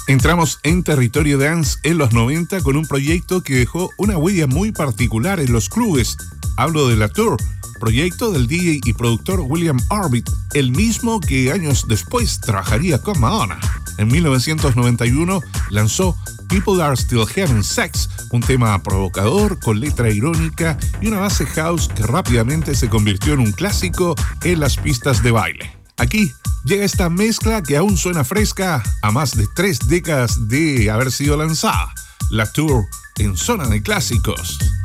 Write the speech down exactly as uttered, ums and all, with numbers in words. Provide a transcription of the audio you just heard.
Entramos en territorio dance en los noventa con un proyecto que dejó una huella muy particular en los clubes. Hablo de La Tour, proyecto del D J y productor William Orbit, el mismo que años después trabajaría con Madonna. En mil novecientos noventa y uno lanzó People Are Still Having Sex, un tema provocador con letra irónica y una base house que rápidamente se convirtió en un clásico en las pistas de baile. Aquí llega esta mezcla que aún suena fresca a más de tres décadas de haber sido lanzada. La Tour en Zona de Clásicos.